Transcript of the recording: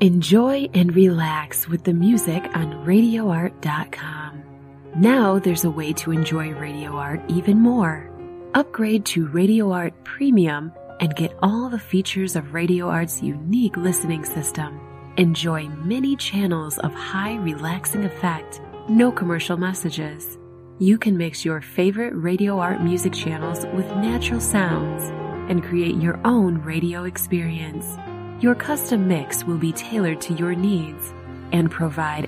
Enjoy and relax with the music on RadioArt.com. Now there's a way to enjoy Radio Art even more. Upgrade to Radio Art Premium and get all the features of Radio Art's unique listening system. Enjoy many channels of high relaxing effect, no commercial messages. You can mix your favorite Radio Art music channels with natural sounds and create your own radio experience. Your custom mix will be tailored to your needs and provide